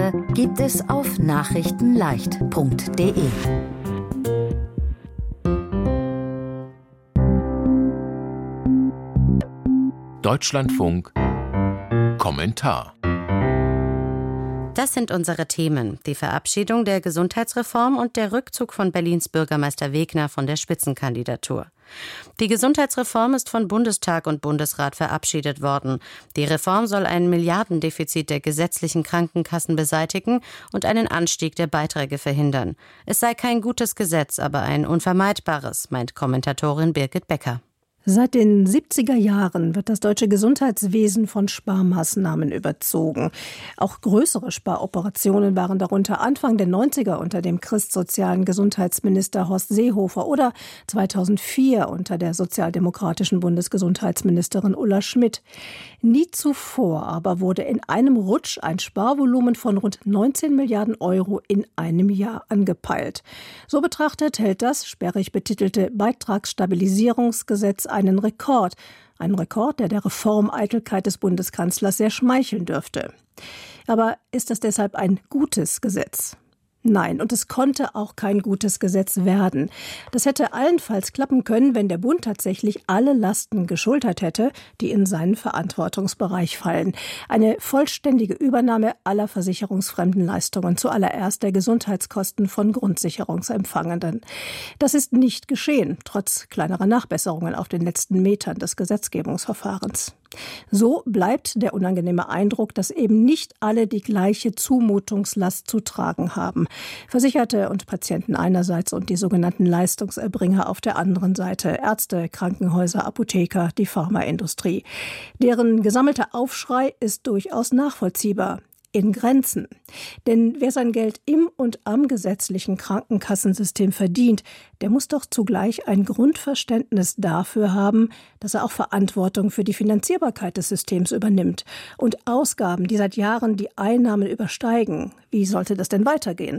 Kommentare gibt es auf nachrichtenleicht.de. Deutschlandfunk Kommentar. Das sind unsere Themen: die Verabschiedung der Gesundheitsreform und der Rückzug von Berlins Bürgermeister Wegner von der Spitzenkandidatur. Die Gesundheitsreform ist von Bundestag und Bundesrat verabschiedet worden. Die Reform soll ein Milliardendefizit der gesetzlichen Krankenkassen beseitigen und einen Anstieg der Beiträge verhindern. Es sei kein gutes Gesetz, aber ein unvermeidbares, meint Kommentatorin Birgit Becker. Seit den 70er Jahren wird das deutsche Gesundheitswesen von Sparmaßnahmen überzogen. Auch größere Sparoperationen waren darunter Anfang der 90er unter dem christsozialen Gesundheitsminister Horst Seehofer oder 2004 unter der sozialdemokratischen Bundesgesundheitsministerin Ulla Schmidt. Nie zuvor aber wurde in einem Rutsch ein Sparvolumen von rund 19 Milliarden Euro in einem Jahr angepeilt. So betrachtet hält das sperrig betitelte Beitragsstabilisierungsgesetz einen Rekord, der der Reformeitelkeit des Bundeskanzlers sehr schmeicheln dürfte. Aber ist das deshalb ein gutes Gesetz? Nein, und es konnte auch kein gutes Gesetz werden. Das hätte allenfalls klappen können, wenn der Bund tatsächlich alle Lasten geschultert hätte, die in seinen Verantwortungsbereich fallen. Eine vollständige Übernahme aller versicherungsfremden Leistungen, zuallererst der Gesundheitskosten von Grundsicherungsempfangenden. Das ist nicht geschehen, trotz kleinerer Nachbesserungen auf den letzten Metern des Gesetzgebungsverfahrens. So bleibt der unangenehme Eindruck, dass eben nicht alle die gleiche Zumutungslast zu tragen haben. Versicherte und Patienten einerseits und die sogenannten Leistungserbringer auf der anderen Seite. Ärzte, Krankenhäuser, Apotheker, die Pharmaindustrie. Deren gesammelter Aufschrei ist durchaus nachvollziehbar. In Grenzen. Denn wer sein Geld im und am gesetzlichen Krankenkassensystem verdient, der muss doch zugleich ein Grundverständnis dafür haben, dass er auch Verantwortung für die Finanzierbarkeit des Systems übernimmt. Und Ausgaben, die seit Jahren die Einnahmen übersteigen, wie sollte das denn weitergehen?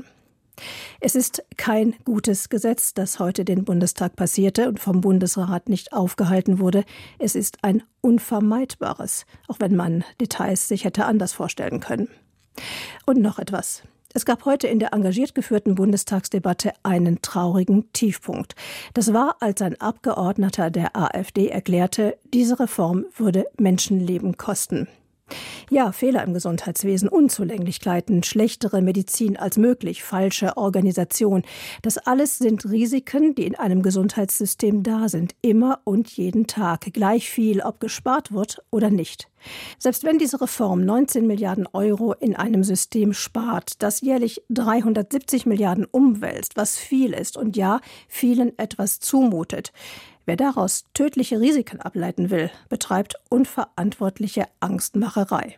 Es ist kein gutes Gesetz, das heute den Bundestag passierte und vom Bundesrat nicht aufgehalten wurde. Es ist ein unvermeidbares, auch wenn man Details sich hätte anders vorstellen können. Und noch etwas. Es gab heute in der engagiert geführten Bundestagsdebatte einen traurigen Tiefpunkt. Das war, als ein Abgeordneter der AfD erklärte, diese Reform würde Menschenleben kosten. Ja, Fehler im Gesundheitswesen, Unzulänglichkeiten, schlechtere Medizin als möglich, falsche Organisation. Das alles sind Risiken, die in einem Gesundheitssystem da sind. Immer und jeden Tag. Gleich viel, ob gespart wird oder nicht. Selbst wenn diese Reform 19 Milliarden Euro in einem System spart, das jährlich 370 Milliarden umwälzt, was viel ist und ja, vielen etwas zumutet. Wer daraus tödliche Risiken ableiten will, betreibt unverantwortliche Angstmacherei.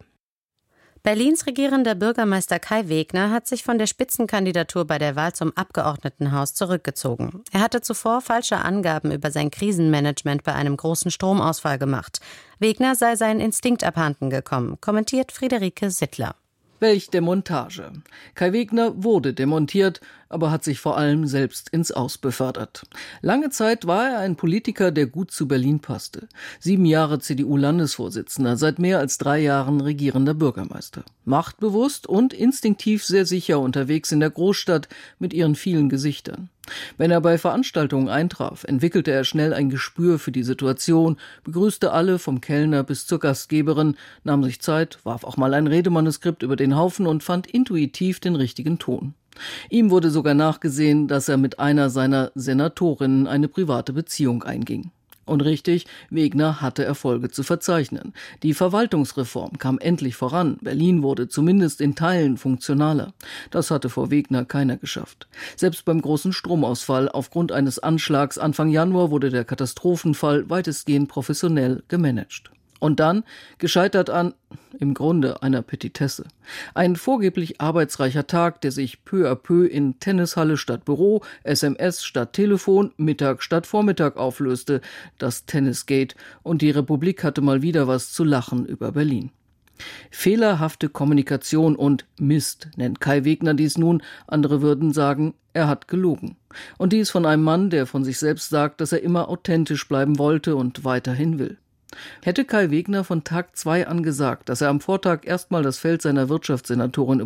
Berlins regierender Bürgermeister Kai Wegner hat sich von der Spitzenkandidatur bei der Wahl zum Abgeordnetenhaus zurückgezogen. Er hatte zuvor falsche Angaben über sein Krisenmanagement bei einem großen Stromausfall gemacht. Wegner sei sein Instinkt abhanden gekommen, kommentiert Friederike Sittler. Welch Demontage. Kai Wegner wurde demontiert, aber hat sich vor allem selbst ins Aus befördert. Lange Zeit war er ein Politiker, der gut zu Berlin passte. 7 Jahre CDU-Landesvorsitzender, seit mehr als 3 Jahren regierender Bürgermeister. Machtbewusst und instinktiv sehr sicher unterwegs in der Großstadt mit ihren vielen Gesichtern. Wenn er bei Veranstaltungen eintraf, entwickelte er schnell ein Gespür für die Situation, begrüßte alle vom Kellner bis zur Gastgeberin, nahm sich Zeit, warf auch mal ein Redemanuskript über den Haufen und fand intuitiv den richtigen Ton. Ihm wurde sogar nachgesehen, dass er mit einer seiner Senatorinnen eine private Beziehung einging. Und richtig, Wegner hatte Erfolge zu verzeichnen. Die Verwaltungsreform kam endlich voran. Berlin wurde zumindest in Teilen funktionaler. Das hatte vor Wegner keiner geschafft. Selbst beim großen Stromausfall aufgrund eines Anschlags Anfang Januar wurde der Katastrophenfall weitestgehend professionell gemanagt. Und dann, gescheitert an, im Grunde einer Petitesse. Ein vorgeblich arbeitsreicher Tag, der sich peu à peu in Tennishalle statt Büro, SMS statt Telefon, Mittag statt Vormittag auflöste, das Tennisgate, und die Republik hatte mal wieder was zu lachen über Berlin. Fehlerhafte Kommunikation und Mist nennt Kai Wegner dies nun, andere würden sagen, er hat gelogen. Und dies von einem Mann, der von sich selbst sagt, dass er immer authentisch bleiben wollte und weiterhin will. Hätte Kai Wegner von Tag 2 an gesagt, dass er am Vortag erstmal das Feld seiner Wirtschaftssenatorin